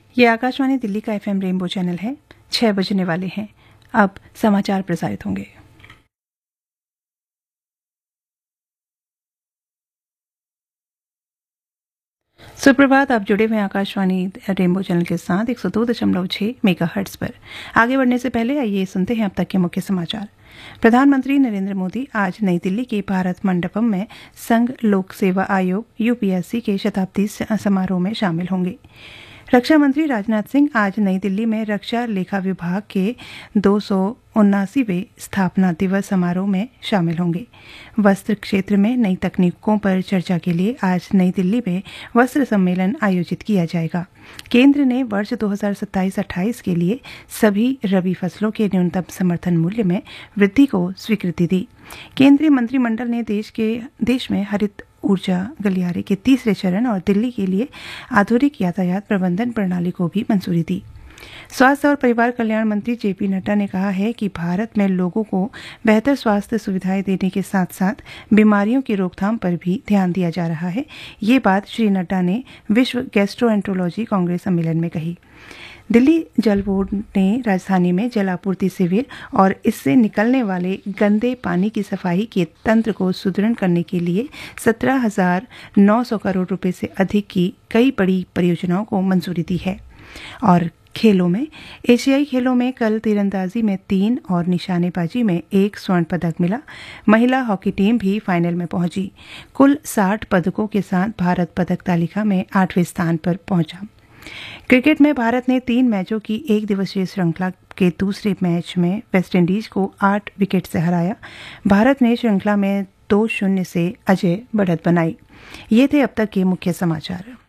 ये आकाशवाणी दिल्ली का FM rainbow channel है। 6 बजने वाले हैं। अब समाचार प्रसारित होंगे। सुप्रभात। आप जुड़े हुए आकाशवाणी रेनबो चैनल के साथ 102.6 मेगाहर्ट्ज पर। आगे बढ़ने से पहले आइए सुनते हैं अब तक के मुख्य समाचार। प्रधानमंत्री नरेंद्र मोदी आज नई दिल्ली के भारत मंडपम में संघ लोक सेवा आयोग UPSC के शताब्दी समारोह में शामिल होंगे। रक्षा मंत्री राजनाथ सिंह आज नई दिल्ली में रक्षा लेखा विभाग के 279वें स्थापना दिवस समारोह में शामिल होंगे। वस्त्र क्षेत्र में नई तकनीकों पर चर्चा के लिए आज नई दिल्ली में वस्त्र सम्मेलन आयोजित किया जाएगा। केंद्र ने वर्ष 2027-28 के लिए सभी रबी फसलों के न्यूनतम समर्थन मूल्य में वृद्धि को स्वीकृति दी। केंद्रीय मंत्रिमंडल ने देश में हरित ऊर्जा गलियारे के तीसरे चरण और दिल्ली के लिए आधुनिक यातायात प्रबंधन प्रणाली को भी मंजूरी दी। स्वास्थ्य और परिवार कल्याण मंत्री JP नड्डा ने कहा है कि भारत में लोगों को बेहतर स्वास्थ्य सुविधाएं देने के साथ साथ बीमारियों की रोकथाम पर भी ध्यान दिया जा रहा है। ये बात श्री नड्डा ने विश्व गैस्ट्रोएंट्रोलॉजी कांग्रेस सम्मेलन में कही। दिल्ली जल बोर्ड ने राजधानी में जल आपूर्ति शिविर और इससे निकलने वाले गंदे पानी की सफाई के तंत्र को सुदृढ़ करने के लिए 17,900 करोड़ रुपए से अधिक की कई बड़ी परियोजनाओं को मंजूरी दी है। और खेलों में एशियाई खेलों में कल तीरंदाजी में 3 और निशानेबाजी में 1 स्वर्ण पदक मिला। महिला हॉकी टीम भी फाइनल में पहुंची। कुल 60 पदकों के साथ भारत पदक तालिका में 8वें स्थान पर पहुंचा। क्रिकेट में भारत ने 3 मैचों की एक दिवसीय श्रृंखला के दूसरे मैच में वेस्टइंडीज को 8 विकेट से हराया। भारत ने श्रृंखला में 2-0 से अजय बढ़त बनाई। ये थे अब तक के मुख्य समाचार।